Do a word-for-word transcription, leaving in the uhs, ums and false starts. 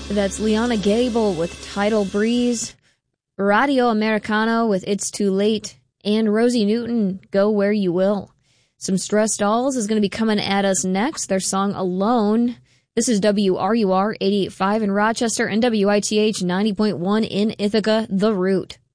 That's Liana Gable with Tidal Breeze, Radio Americano with It's Too Late, and Rosie Newton, Go Where You Will. Some Stress Dolls is going to be coming at us next. Their song Alone. This is W R U R eighty-eight point five in Rochester and W I T H ninety point one in Ithaca, The Root.